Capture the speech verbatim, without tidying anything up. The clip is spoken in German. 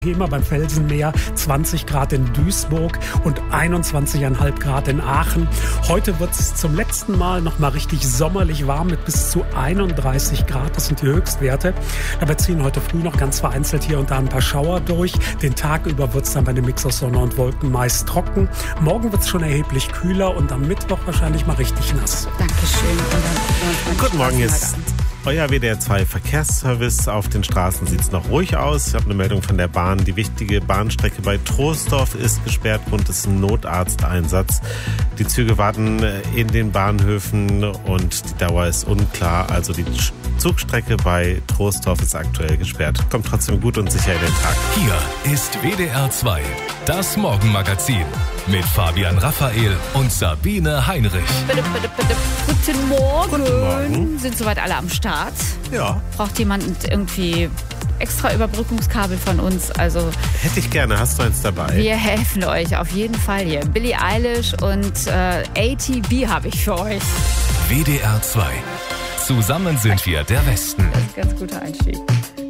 Hema beim Felsenmeer, zwanzig Grad in Duisburg und einundzwanzig Komma fünf Grad in Aachen. Heute wird es zum letzten Mal noch mal richtig sommerlich warm mit bis zu einunddreißig Grad. Das sind die Höchstwerte. Dabei ziehen heute früh noch ganz vereinzelt hier und da ein paar Schauer durch. Den Tag über wird es dann bei dem Mix aus Sonne und Wolken meist trocken. Morgen wird es schon erheblich kühler und am Mittwoch wahrscheinlich mal richtig nass. Dankeschön. Guten Morgen, jetzt euer W D R zwei Verkehrsservice. Auf den Straßen sieht es noch ruhig aus. Ich habe eine Meldung von der Bahn. Die wichtige Bahnstrecke bei Troisdorf ist gesperrt und ist ein Notarzteinsatz. Die Züge warten in den Bahnhöfen und die Dauer ist unklar. Also die Zugstrecke bei Troisdorf ist aktuell gesperrt. Kommt trotzdem gut und sicher in den Tag. Hier ist W D R zwei, das Morgenmagazin mit Fabian Raphael und Sabine Heinrich. Bitte, bitte, bitte. Guten Morgen. Guten Morgen. Sind soweit alle am Start? Ja. Braucht jemand irgendwie extra Überbrückungskabel von uns? Also Hätte ich gerne. Hast du eins dabei? wir helfen euch auf jeden Fall hier. Billie Eilish und äh, A T B habe ich für euch. W D R zwei. Zusammen sind wir der Westen. Das ist ein ganz guter Einstieg.